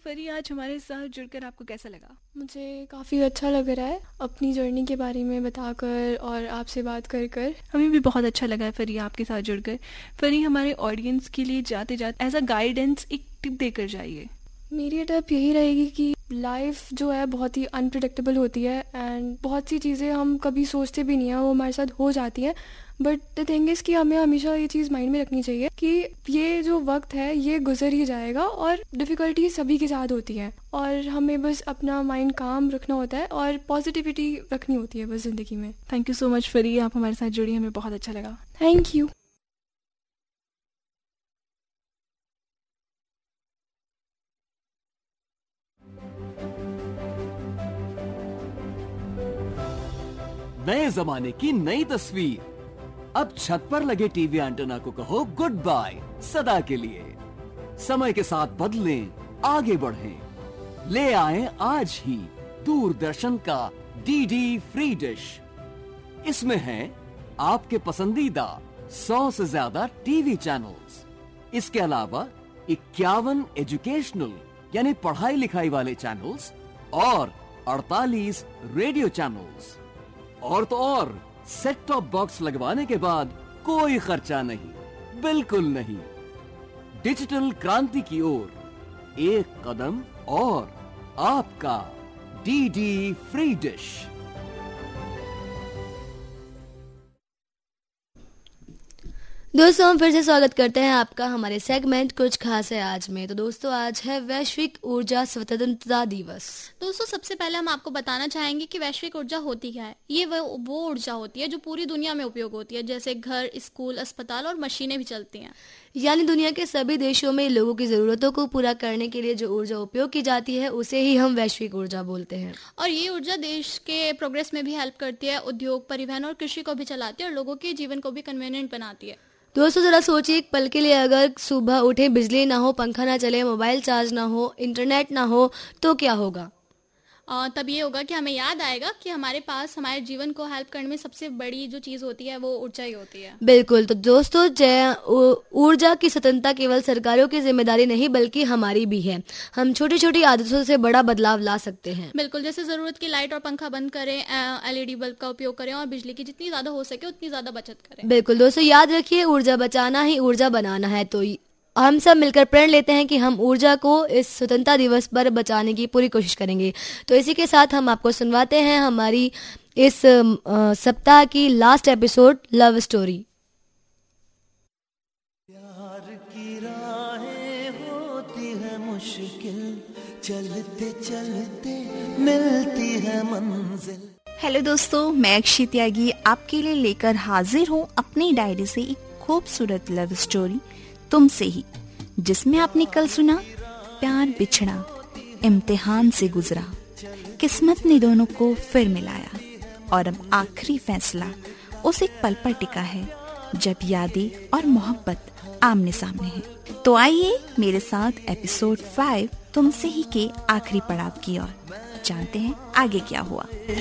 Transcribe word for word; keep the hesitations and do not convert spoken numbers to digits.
फरी, आज हमारे साथ जुड़कर आपको कैसा लगा? मुझे काफ़ी अच्छा लग रहा है अपनी जर्नी के बारे में बताकर और आपसे बात कर कर। हमें भी बहुत अच्छा लगा है फरी आपके साथ जुड़कर। फरी, हमारे ऑडियंस के लिए जाते जाते एज अ गाइडेंस एक टिप देकर जाइए। मेरी टिप यही रहेगी कि लाइफ जो है बहुत ही अनप्रिडिक्टेबल होती है एंड बहुत सी चीज़ें हम कभी सोचते भी नहीं हैं, वो हमारे साथ हो जाती हैं। बट द थिंग इज़ कि हमें हमेशा ये चीज़ माइंड में रखनी चाहिए कि ये जो वक्त है ये गुजर ही जाएगा और डिफ़िकल्टी सभी के साथ होती है और हमें बस अपना माइंड काम रखना होता है और पॉजिटिविटी रखनी होती है बस ज़िंदगी में। थैंक यू सो मच फरी, आप हमारे साथ जुड़ी, हमें बहुत अच्छा लगा। Thank you. नए जमाने की नई तस्वीर। अब छत पर लगे टीवी एंटेना को कहो गुड बाय सदा के लिए। समय के साथ बदलें, आगे बढ़ें। ले आए आज ही दूरदर्शन का डीडी फ्री डिश। इसमें है आपके पसंदीदा सौ से ज्यादा टीवी चैनल्स। इसके अलावा इक्यावन एजुकेशनल यानी पढ़ाई लिखाई वाले चैनल्स और अड़तालीस रेडियो चैनल्स। और तो और सेट टॉप बॉक्स लगवाने के बाद कोई खर्चा नहीं, बिल्कुल नहीं। डिजिटल क्रांति की ओर एक कदम और आपका डीडी फ्री डिश। दोस्तों, हम फिर से स्वागत करते हैं आपका हमारे सेगमेंट कुछ खास है आज में। तो दोस्तों, आज है वैश्विक ऊर्जा स्वतंत्रता दिवस। दोस्तों, सबसे पहले हम आपको बताना चाहेंगे कि वैश्विक ऊर्जा होती क्या है। ये वो वो ऊर्जा होती है जो पूरी दुनिया में उपयोग होती है, जैसे घर, स्कूल, अस्पताल और मशीनें भी चलती हैं। यानी दुनिया के सभी देशों में लोगों की जरूरतों को पूरा करने के लिए जो ऊर्जा उपयोग की जाती है उसे ही हम वैश्विक ऊर्जा बोलते हैं। और ये ऊर्जा देश के प्रोग्रेस में भी हेल्प करती है, उद्योग, परिवहन और कृषि को भी चलाती है और लोगों के जीवन को भी कन्वीनियंट बनाती है। दोस्तों, जरा सोचिए एक पल के लिए, अगर सुबह उठे बिजली ना हो, पंखा ना चले, मोबाइल चार्ज ना हो, इंटरनेट ना हो तो क्या होगा? आ, तब ये होगा कि हमें याद आएगा कि हमारे पास हमारे जीवन को हेल्प करने में सबसे बड़ी जो चीज होती है वो ऊर्जा ही होती है। बिल्कुल। तो दोस्तों, जय ऊर्जा की स्वतंत्रता केवल सरकारों की जिम्मेदारी नहीं बल्कि हमारी भी है। हम छोटी छोटी आदतों से बड़ा बदलाव ला सकते हैं। बिल्कुल, जैसे जरूरत की लाइट और पंखा बंद करें, एलईडी बल्ब का उपयोग करें और बिजली की जितनी ज्यादा हो सके उतनी ज्यादा बचत करें। बिल्कुल दोस्तों, याद रखिए ऊर्जा बचाना ही ऊर्जा बनाना है। तो हम सब मिलकर प्रण लेते हैं कि हम ऊर्जा को इस स्वतंत्रता दिवस पर बचाने की पूरी कोशिश करेंगे। तो इसी के साथ हम आपको सुनवाते हैं हमारी इस सप्ताह की लास्ट एपिसोड, लव स्टोरी। प्यार की राहें होती है मुश्किल, चलते चलते मिलती है मंजिल। हेलो दोस्तों, मैं अक्षी त्यागी आपके लिए लेकर हाजिर हूँ अपनी डायरी से एक खूबसूरत लव स्टोरी, तुमसे ही, जिसमें आपने कल सुना प्यार बिछड़ा, इम्तिहान से गुजरा, किस्मत ने दोनों को फिर मिलाया और अब आखिरी फैसला उस एक पल पर टिका है जब यादें और मोहब्बत आमने सामने है। तो आइए मेरे साथ एपिसोड फाइव तुमसे ही के आखिरी पड़ाव की ओर जानते हैं आगे क्या हुआ।